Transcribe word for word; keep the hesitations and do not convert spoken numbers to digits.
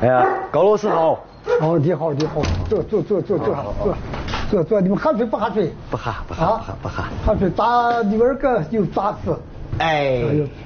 哎呀，高老师好。 哦，你好，你好，坐坐坐坐坐坐坐坐，你们喝水不喝水？ 不喝不喝不喝不喝。 喝水打你们个有杂事。 哎，